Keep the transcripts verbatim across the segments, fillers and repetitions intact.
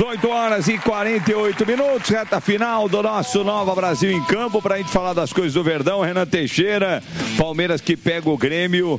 dezoito horas e quarenta e oito minutos, reta final do nosso Nova Brasil em Campo, para a gente falar das coisas do Verdão. Renan Teixeira, Palmeiras que pega o Grêmio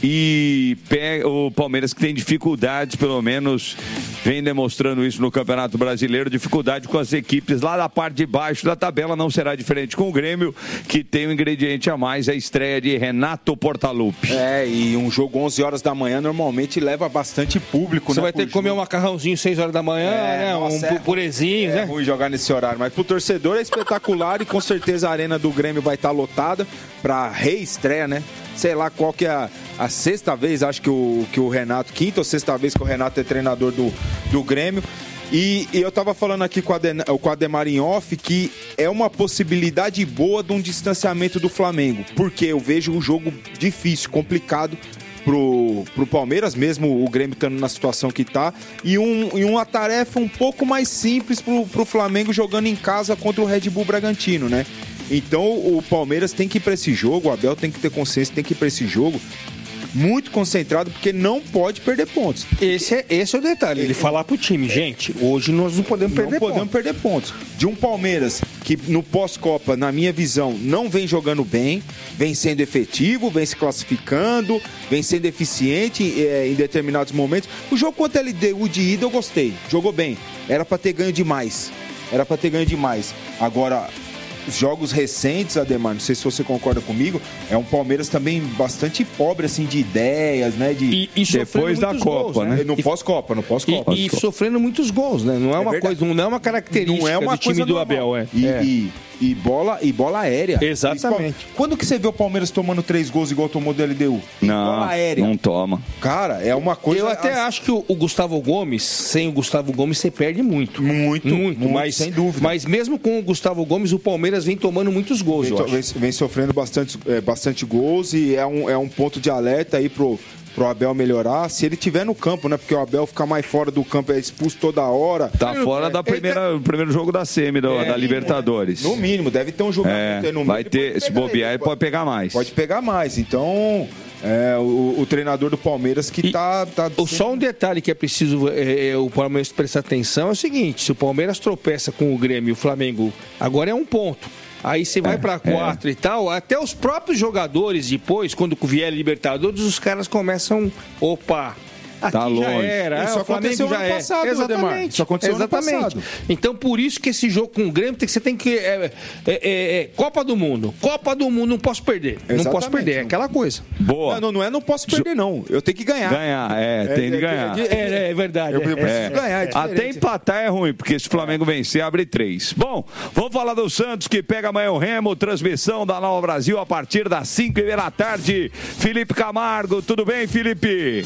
e pega o Palmeiras que tem dificuldades, pelo menos vem demonstrando isso no Campeonato Brasileiro, dificuldade com as equipes lá da parte de baixo da tabela. Não será diferente com o Grêmio, que tem um ingrediente a mais, a estreia de Renato Portaluppi. É, e um jogo onze horas da manhã normalmente leva bastante público. Você né, vai ter que comer um macarrãozinho seis horas da manhã, é, né? Nossa, um é purezinho, é né? É ruim jogar nesse horário, mas pro torcedor é espetacular e com certeza a arena do Grêmio vai estar lotada pra reestreia, né? Sei lá qual que é a, a sexta vez, acho que o, que o Renato, quinta ou sexta vez que o Renato é treinador do, do Grêmio. E, e eu tava falando aqui com, a Den, com o Ademar em off que é uma possibilidade boa de um distanciamento do Flamengo, porque eu vejo um jogo difícil, complicado pro, pro Palmeiras, mesmo o Grêmio estando na situação que tá, e, um, e uma tarefa um pouco mais simples pro, pro Flamengo jogando em casa contra o Red Bull Bragantino, né? Então o Palmeiras tem que ir para esse jogo, o Abel tem que ter consciência, tem que ir para esse jogo muito concentrado, porque não pode perder pontos. Esse é, esse é o detalhe, ele falar pro time, gente, hoje nós não podemos perder não pontos. podemos perder pontos. De um Palmeiras que no pós-Copa, na minha visão, não vem jogando bem, vem sendo efetivo, vem se classificando, vem sendo eficiente é, em determinados momentos. O jogo contra a L D U de ida eu gostei, jogou bem, era para ter ganho demais, era para ter ganho demais. Agora, os jogos recentes, Ademar, não sei se você concorda comigo, é um Palmeiras também bastante pobre, assim, de ideias, né? De... E, e depois da Copa, gols, né? No pós-Copa, no pós-Copa. E, e sofrendo muitos gols, né? Não é, É uma verdade. coisa, não é uma característica Não é uma do time coisa do normal. Abel, é. E, é. e, e bola, e bola aérea. Exatamente. Quando que você vê o Palmeiras tomando três gols igual tomou do L D U? E Não, bola aérea. não toma. Cara, é uma coisa... Eu até assim, acho que o, o Gustavo Gomes, sem o Gustavo Gomes, você perde muito. Muito, muito, muito, mas, sem dúvida. Mas mesmo com o Gustavo Gomes, o Palmeiras vem tomando muitos gols, Vem, eu vem, acho. vem sofrendo bastante, é, bastante gols e é um, é um ponto de alerta aí pro, pro Abel melhorar. Se ele tiver no campo, né? Porque o Abel fica mais fora do campo, é expulso toda hora. Tá fora da primeira, do primeiro jogo da semi, do, É, da Libertadores. No mínimo, deve ter um jogador É, no vai meio, ter, pode se pegar bobear, ele, ele pode pegar mais. Pode pegar mais. Então, é, o, o treinador do Palmeiras que E tá... tá o- Só um detalhe que é preciso é, é, o Palmeiras prestar atenção é o seguinte: se o Palmeiras tropeça com o Grêmio e o Flamengo, agora é um ponto. Aí você vai É, pra quatro é. e tal, até os próprios jogadores depois, quando vier Libertadores, os caras começam, opa, aqui Tá já longe. era, Isso ah, o Flamengo aconteceu já ano é. passado, Ademar. Exatamente. Isso aconteceu ano Exatamente. passado. Então por isso que esse jogo com o Grêmio tem que você tem que é, é, é, é, Copa do Mundo, Copa do Mundo, não posso perder, não Exatamente. posso perder, é aquela coisa. Boa. Não, não, não é não posso perder, não. Eu tenho que ganhar. Ganhar, é, tem de é, ganhar. é, É, é verdade. Eu, eu é. preciso É. ganhar, é diferente. Até empatar é ruim, porque se o Flamengo vencer, abre três. Bom, vamos falar do Santos, que pega amanhã o Remo, transmissão da Nova Brasil a partir das cinco e meia da tarde. Felipe Camargo, tudo bem, Felipe?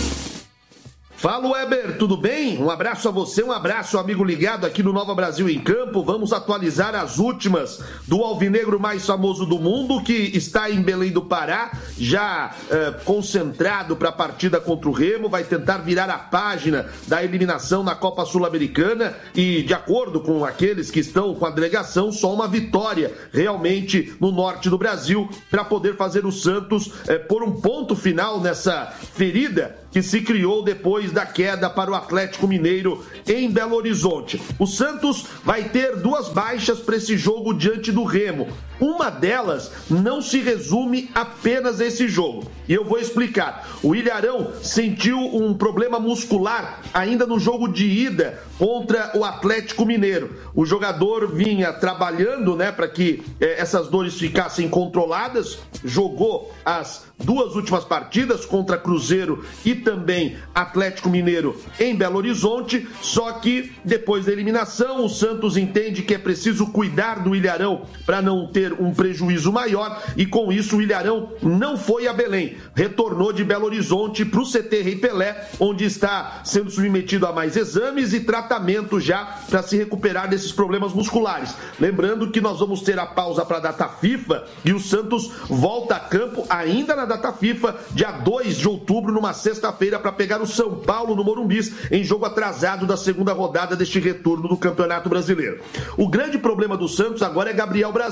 Fala, Weber, tudo bem? Um abraço a você, um abraço, amigo ligado aqui no Nova Brasil em Campo. Vamos atualizar as últimas do alvinegro mais famoso do mundo, que está em Belém do Pará, já eh, concentrado para a partida contra o Remo, vai tentar virar a página da eliminação na Copa Sul-Americana e, de acordo com aqueles que estão com a delegação, só uma vitória realmente no norte do Brasil para poder fazer o Santos eh, pôr um ponto final nessa ferida que se criou depois da queda para o Atlético Mineiro em Belo Horizonte. O Santos vai ter duas baixas para esse jogo diante do Remo. Uma delas não se resume apenas a esse jogo. E eu vou explicar. O Ilharão sentiu um problema muscular ainda no jogo de ida contra o Atlético Mineiro. O jogador vinha trabalhando, né, para que eh, essas dores ficassem controladas. Jogou as duas últimas partidas contra Cruzeiro e também Atlético Mineiro em Belo Horizonte, só que depois da eliminação o Santos entende que é preciso cuidar do Ilharão para não ter um prejuízo maior e com isso o Ilharão não foi a Belém, retornou de Belo Horizonte para o C T Rei Pelé, onde está sendo submetido a mais exames e tratamento já para se recuperar desses problemas musculares. Lembrando que nós vamos ter a pausa para a data FIFA e o Santos volta a campo ainda na data FIFA, dia dois de outubro, numa sexta-feira, para pegar o São Paulo no Morumbis, em jogo atrasado da segunda rodada deste retorno do Campeonato Brasileiro. O grande problema do Santos agora é Gabriel Brazão.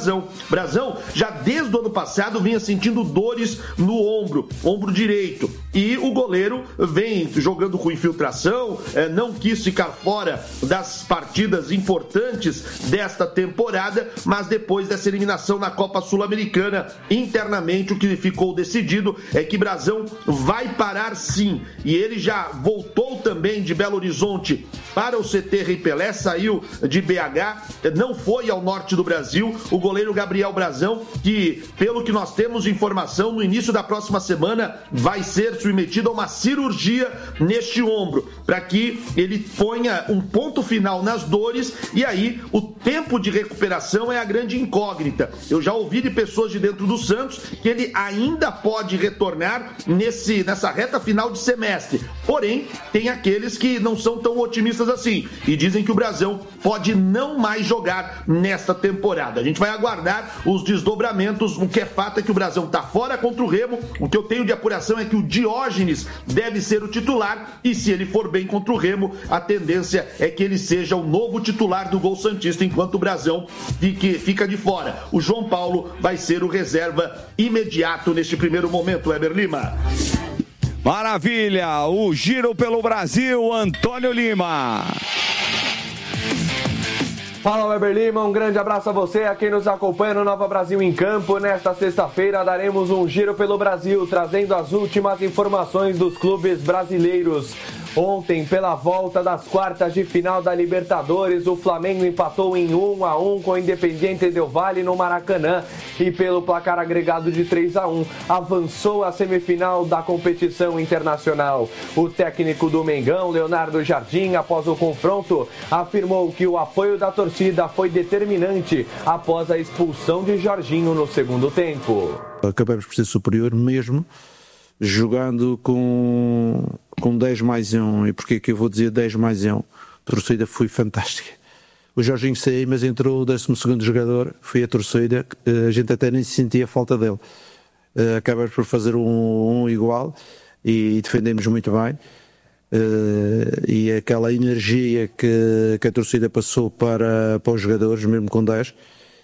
Brasão já desde o ano passado vinha sentindo dores no ombro, ombro direito. E o goleiro vem jogando com infiltração, não quis ficar fora das partidas importantes desta temporada, mas depois dessa eliminação na Copa Sul-Americana, internamente o que ficou decidido é que Brasão vai parar sim. E ele já voltou também de Belo Horizonte para o C T Rei Pelé, saiu de B H, não foi ao norte do Brasil. O goleiro Gabriel Brasão, que pelo que nós temos de informação, no início da próxima semana vai ser submetido a uma cirurgia neste ombro, para que ele ponha um ponto final nas dores, e aí o tempo de recuperação é a grande incógnita. Eu já ouvi de pessoas de dentro do Santos que ele ainda pode retornar nesse, nessa reta final de semestre, porém tem aqueles que não são tão otimistas assim e dizem que o Brasão pode não mais jogar nesta temporada. A gente vai aguardar os desdobramentos. O que é fato é que o Brasão está fora contra o Remo. O que eu tenho de apuração é que o Diógenes deve ser o titular, e se ele for bem contra o Remo, a tendência é que ele seja o novo titular do Gol Santista, enquanto o Brasão fique, fica de fora. O João Paulo vai ser o reserva imediato neste primeiro momento, Weber Lima. Maravilha, o giro pelo Brasil, Antônio Lima. Fala, Weber Lima, um grande abraço a você, a quem nos acompanha no Nova Brasil em Campo. Nesta sexta-feira daremos um giro pelo Brasil, trazendo as últimas informações dos clubes brasileiros. Ontem, pela volta das quartas de final da Libertadores, o Flamengo empatou em um a um com o Independiente Del Valle no Maracanã e, pelo placar agregado de três a um, avançou à semifinal da competição internacional. O técnico do Mengão, Leonardo Jardim, após o confronto, afirmou que o apoio da torcida foi determinante após a expulsão de Jorginho no segundo tempo. Acabamos por ser superior mesmo jogando com, com dez mais um. E porquê que eu vou dizer dez mais um? A torcida foi fantástica. O Jorginho saiu, mas entrou o décimo segundo jogador, foi a torcida, a gente até nem se sentia falta dele. Acabamos por fazer um, um igual e defendemos muito bem. E aquela energia que, que a torcida passou para, para os jogadores, mesmo com dez,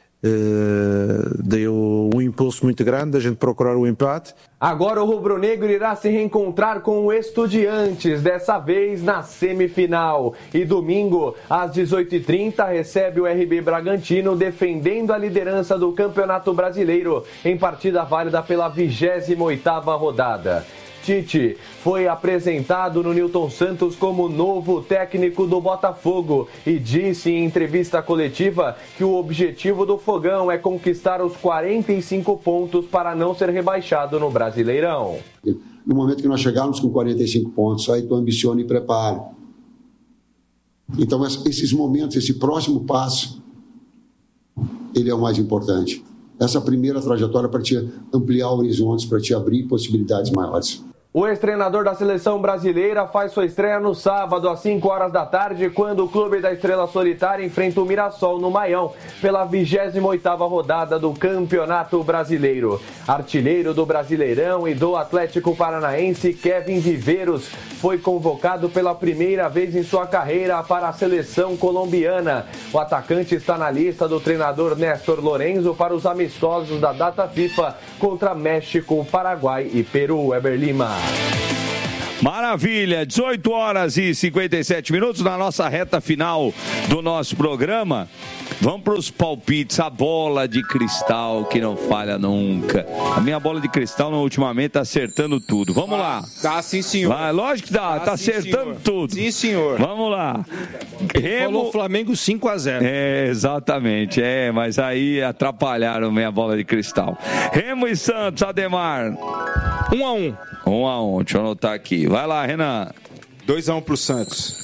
deu um impulso muito grande a gente procurar o empate. Agora o rubro-negro irá se reencontrar com o Estudiantes, dessa vez na semifinal. E domingo, às dezoito e trinta, recebe o R B Bragantino, defendendo a liderança do Campeonato Brasileiro, em partida válida pela vigésima oitava rodada. Tite foi apresentado no Newton Santos como novo técnico do Botafogo e disse em entrevista coletiva que o objetivo do Fogão é conquistar os quarenta e cinco pontos para não ser rebaixado no Brasileirão. No momento que nós chegarmos com quarenta e cinco pontos, aí tu ambiciona e prepara. Então esses momentos, esse próximo passo, ele é o mais importante. Essa primeira trajetória para te ampliar horizontes, para te abrir possibilidades maiores. O ex-treinador da seleção brasileira faz sua estreia no sábado, às cinco horas da tarde, quando o Clube da Estrela Solitária enfrenta o Mirassol no Maião, pela vigésima oitava rodada do Campeonato Brasileiro. Artilheiro do Brasileirão e do Atlético Paranaense, Kevin Viveiros foi convocado pela primeira vez em sua carreira para a seleção colombiana. O atacante está na lista do treinador Néstor Lorenzo para os amistosos da data FIFA contra México, Paraguai e Peru. Weber Lima. Maravilha, dezoito horas e cinquenta e sete minutos na nossa reta final do nosso programa. Vamos para os palpites, a bola de cristal que não falha nunca. A minha bola de cristal ultimamente está acertando tudo. Vamos ah, lá. Tá sim, senhor. Vai, lógico que dá, tá, tá acertando senhor. tudo. Sim, senhor. Vamos lá. Remo... Falou Flamengo cinco a zero. É, exatamente. É, mas aí atrapalharam minha bola de cristal. Remo e Santos, Ademar. um a um. um a um, deixa eu anotar aqui. Vai lá, Renan. dois a um pro Santos.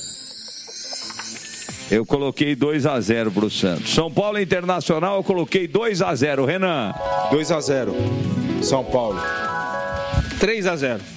Eu coloquei dois a zero pro Santos. São Paulo Internacional, eu coloquei dois a zero. Renan. dois a zero. São Paulo. três a zero.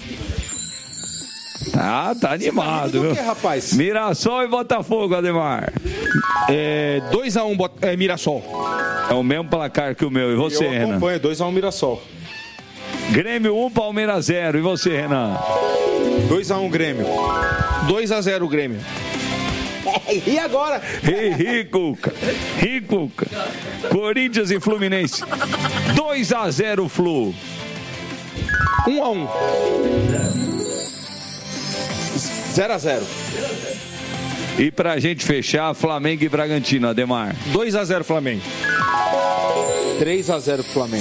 Ah, tá animado. Tá que, rapaz? Mirassol e Botafogo, Ademar. É, dois a um Bot... é, Mirassol. É o mesmo placar que o meu. E você, eu Renan? Eu acompanho, dois a um Mirassol. Grêmio um, Palmeiras zero. E você, Renan? dois a um Grêmio. dois a zero Grêmio. E agora? Ri, Cuca. Ri, Cuca. Corinthians e Fluminense. dois a zero, Flu. um a um. zero a zero. E pra gente fechar, Flamengo e Bragantino, Ademar. dois a zero Flamengo. três a zero Flamengo.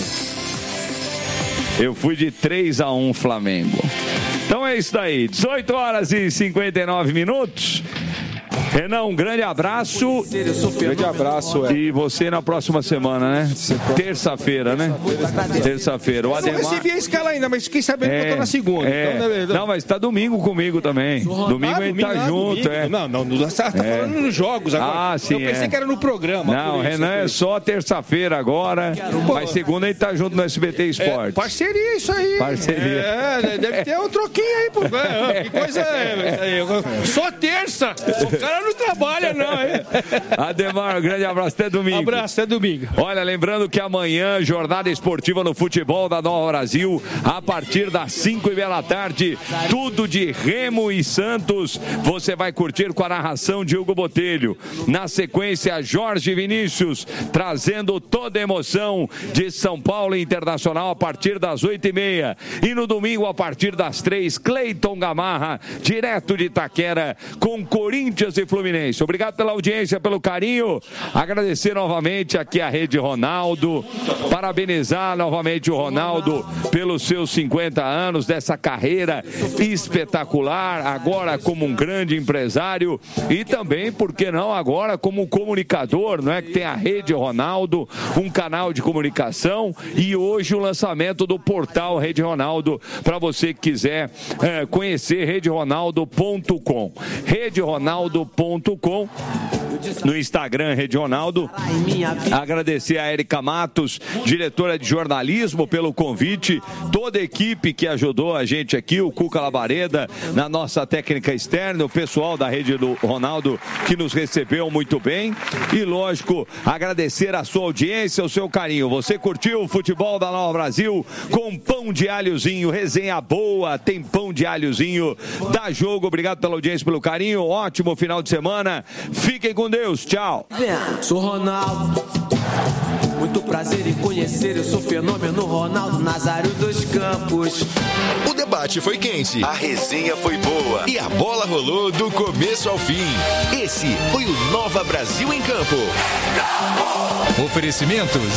Eu fui de três a um Flamengo. Então é isso daí. dezoito horas e cinquenta e nove minutos. Renan, um grande abraço. Grande abraço, é. E você na próxima semana, né? Terça-feira, né? Terça-feira. O Eu não Ademar... recebi a escala ainda, mas fiquei sabendo É, que eu tô na segunda. é. Então, né, Não, mas tá domingo comigo também. Domingo Ah, a gente tá domingo, ah, junto, domingo. é. Não, não, não, você tá É. falando nos jogos agora. Ah, sim, Eu pensei é. que era no programa. Não, por isso, Renan por é isso. só terça-feira agora. Mas segunda a gente tá junto no S B T Esportes. É, parceria isso aí. Parceria. É, deve ter um troquinho aí, pô. É, que coisa é essa aí? Só terça. O cara não trabalha, não, hein? Ademar, um grande abraço, até domingo. Abraço, até domingo. Olha, lembrando que amanhã, jornada esportiva no futebol da Nova Brasil, a partir das cinco e meia da tarde, tudo de Remo e Santos, você vai curtir com a narração de Hugo Botelho. Na sequência, Jorge Vinícius, trazendo toda a emoção de São Paulo Internacional a partir das oito e meia. E no domingo, a partir das três, Cleiton Gamarra, direto de Itaquera, com Corinthians e Fluminense. Obrigado pela audiência, pelo carinho, agradecer novamente aqui a Rede Ronaldo, parabenizar novamente o Ronaldo pelos seus cinquenta anos dessa carreira espetacular, agora como um grande empresário e também, por que não, agora como comunicador, não é, que tem a Rede Ronaldo, um canal de comunicação e hoje o lançamento do portal Rede Ronaldo, para você que quiser é, conhecer rede ronaldo ponto com. rede ronaldo ponto com. No Instagram, Rede Ronaldo. Agradecer a Érica Matos, diretora de jornalismo, pelo convite. Toda a equipe que ajudou a gente aqui, o Cuca Labareda, na nossa técnica externa, o pessoal da Rede do Ronaldo que nos recebeu muito bem. E, lógico, agradecer a sua audiência, o seu carinho. Você curtiu o futebol da Nova Brasil com pão de alhozinho, resenha boa, tem pão de alhozinho. Dá jogo, obrigado pela audiência, pelo carinho. Ótimo final de semana. Fiquem com Deus, tchau. Sou Ronaldo, muito prazer em conhecer, eu sou fenômeno Ronaldo Nazário dos Campos. O debate foi quente, a resenha foi boa e a bola rolou do começo ao fim. Esse foi o Nova Brasil em Campo. Oferecimento